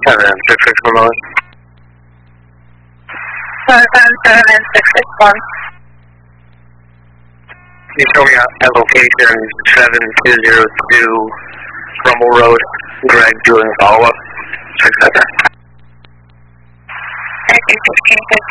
76611. 77661. Can you show me at location 7202 Rumble Road, Greg doing follow-up? Check that there. I think 15